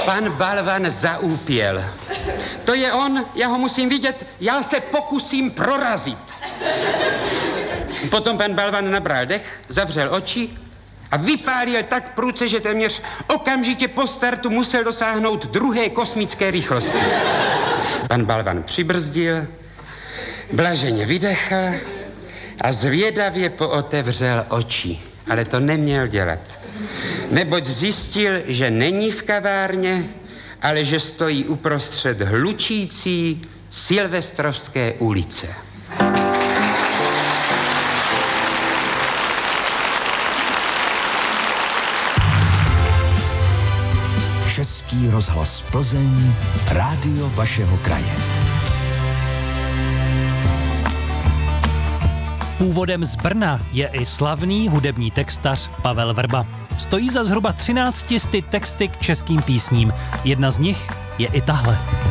Pan Balvan zaúpěl. To je on, já ho musím vidět, já se pokusím prorazit. Potom pan Balvan nabral dech, zavřel oči a vypálil tak prudce, že téměř okamžitě po startu musel dosáhnout druhé kosmické rychlosti. Pan Balvan přibrzdil, blaženě vydechl a zvědavě pootevřel oči. Ale to neměl dělat. Neboť zjistil, že není v kavárně, ale že stojí uprostřed hlučící Silvestrovské ulice. Český rozhlas Plzeň, rádio vašeho kraje. Původem z Brna je i slavný hudební textař Pavel Vrba. Stojí za zhruba 1300 texty k českým písním. Jedna z nich je i tahle.